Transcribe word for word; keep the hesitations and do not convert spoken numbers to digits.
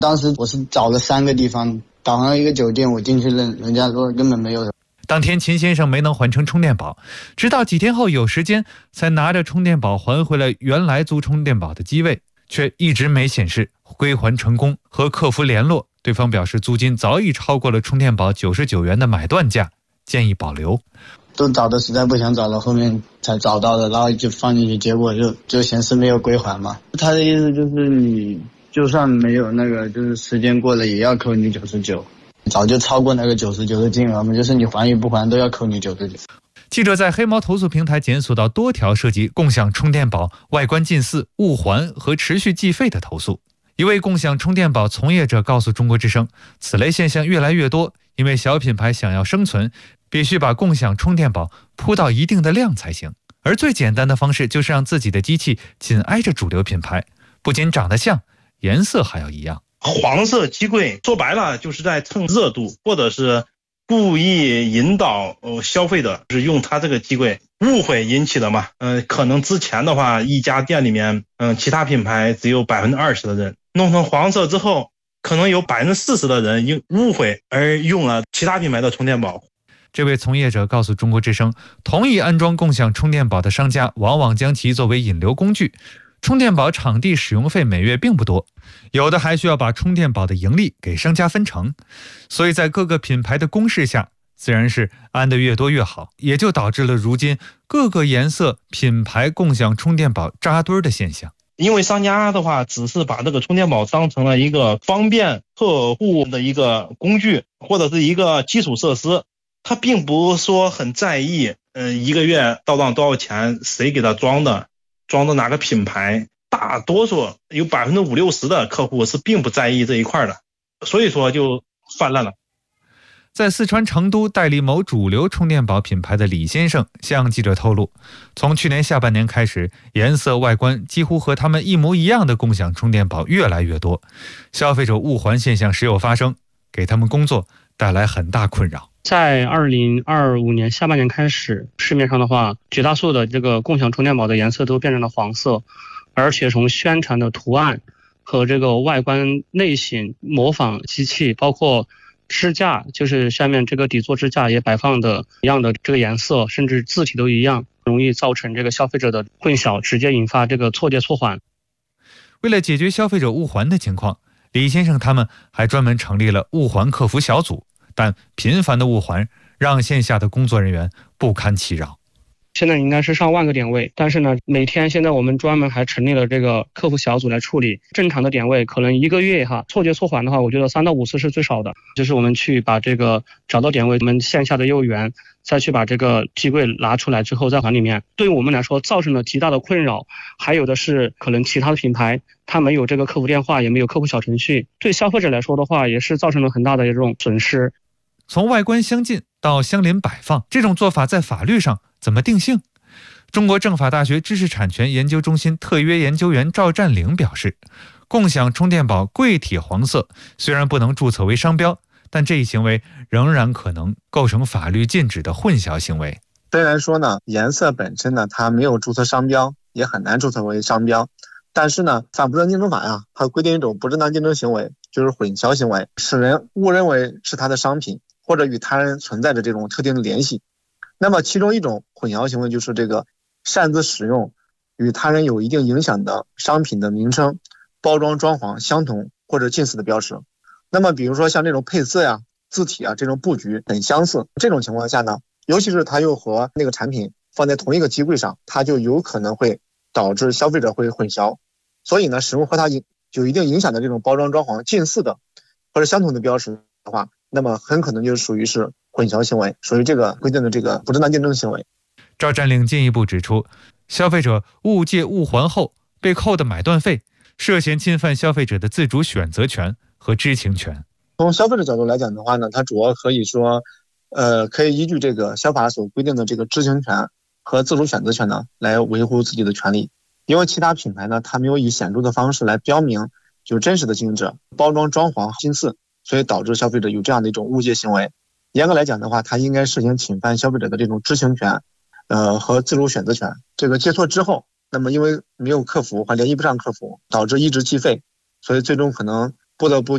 当时我是找了三个地方，导航一个酒店，我进去人人家说根本没有。 当天秦先生没能还成充电宝，直到几天后有时间才拿着充电宝还回了原来租充电宝的机位，却一直没显示归还成功。和客服联络，对方表示租金早已超过了充电宝九十九元的买断价，建议保留。 都找的实在不想找了，后面才找到的，然后就放进去，结果就就显示没有归还嘛。他的意思就是你就算没有那个，就是时间过了也要扣你九十九，早就超过那个九十九的金额嘛，就是你还与不还都要扣你九十九。 记者在黑猫投诉平台检索到多条涉及共享充电宝外观近似、误还和持续计费的投诉。一位共享充电宝从业者告诉中国之声，此类现象越来越多，因为小品牌想要生存，必须把共享充电宝铺到一定的量才行。而最简单的方式就是让自己的机器紧挨着主流品牌，不仅长得像，颜色还要一样。 黄色机柜说白了就是在蹭热度，或者是故意引导消费者是用它这个机柜，误会引起的嘛。嗯、呃，可能之前的话，一家店里面，嗯、呃，其他品牌只有百分之二十的人弄成黄色之后，可能有百分之四十的人因误会而用了其他品牌的充电宝。 这位从业者告诉中国之声，同意安装共享充电宝的商家往往将其作为引流工具。充电宝场地使用费每月并不多，有的还需要把充电宝的盈利给商家分成，所以在各个品牌的攻势下，自然是安得越多越好，也就导致了如今各个颜色品牌共享充电宝扎堆的现象。 因为商家的话只是把这个充电宝当成了一个方便客户的一个工具，或者是一个基础设施，他并不说很在意，嗯、呃，一个月到账多少钱，谁给他装的，装的哪个品牌，大多数有百分之五六十的客户是并不在意这一块的，所以说就泛滥了。 在四川成都代理某主流充电宝品牌的李先生向记者透露，从去年下半年开始，颜色外观几乎和他们一模一样的共享充电宝越来越多，消费者误还现象时有发生，给他们工作带来很大困扰。 在二零二五年下半年开始，市面上的话，绝大多数的这个共享充电宝的颜色都变成了黄色，而且从宣传的图案和这个外观类型模仿机器，包括支架，就是下面这个底座支架也摆放的一样的这个颜色，甚至字体都一样，容易造成这个消费者的混淆，直接引发这个错接错还。 为了解决消费者误还的情况，李先生他们还专门成立了误还客服小组，但频繁的误还让线下的工作人员不堪其扰。 现在应该是上万个点位，但是呢，每天现在我们专门还成立了这个客服小组来处理。正常的点位可能一个月哈，错接错还的话，我觉得三到五次是最少的。就是我们去把这个找到点位，我们线下的业务员再去把这个机柜拿出来之后再还里面，对于我们来说造成了极大的困扰。还有的是可能其他的品牌它没有这个客服电话，也没有客服小程序，对消费者来说的话，也是造成了很大的一种损失。 从外观相近到相邻摆放，这种做法在法律上怎么定性？中国政法大学知识产权研究中心特约研究员赵占领表示，共享充电宝柜体黄色虽然不能注册为商标，但这一行为仍然可能构成法律禁止的混淆行为。 虽然说呢，颜色本身呢，它没有注册商标，也很难注册为商标，但是呢，反不正当竞争法呀，它规定一种不正当竞争行为，就是混淆行为，使人误认为是它的商品，或者与他人存在着这种特定的联系。那么其中一种混淆行为就是这个擅自使用与他人有一定影响的商品的名称、包装装潢相同或者近似的标识。那么比如说像这种配色呀、字体啊，这种布局很相似，这种情况下呢，尤其是它又和那个产品放在同一个机柜上，它就有可能会导致消费者会混淆。所以呢，使用和它有一定影响的这种包装装潢近似的或者相同的标识的话，那么很可能就属于是混淆行为，属于这个规定的这个不正当竞争行为。 赵占领进一步指出，消费者误借误还后被扣的买断费，涉嫌侵犯消费者的自主选择权和知情权。 从消费者角度来讲的话呢，它主要可以说，呃，可以依据这个消法所规定的这个知情权和自主选择权呢，来维护自己的权利。因为其他品牌呢，它没有以显著的方式来标明就真实的经营者，包装装潢近似，所以导致消费者有这样的一种误借行为。严格来讲的话，它应该涉嫌侵犯消费者的这种知情权，呃和自主选择权。这个借错之后，那么因为没有客服或联系不上客服，导致一直计费，所以最终可能不得不